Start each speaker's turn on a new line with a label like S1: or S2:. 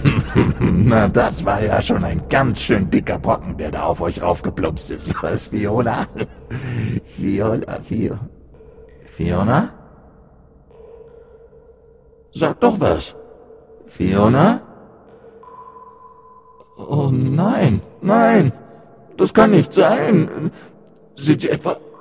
S1: Na, das war ja schon ein ganz schön dicker Brocken, der da auf euch raufgeplumpst ist. Was, Fiona? Fiona? Sag doch was. Fiona? Oh nein, nein, das kann nicht sein. Sind Sie etwa